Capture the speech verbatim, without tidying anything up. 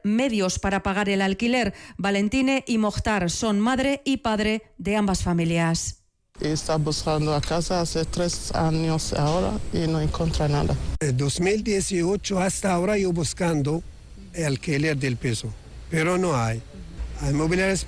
medios para pagar el alquiler. Valentine y Mokhtar son madre y padre de ambas familias. Está buscando a casa hace tres años ahora y no encuentra nada. En dos mil dieciocho hasta ahora yo buscando el alquiler del piso, pero no hay. Hay mobiliarias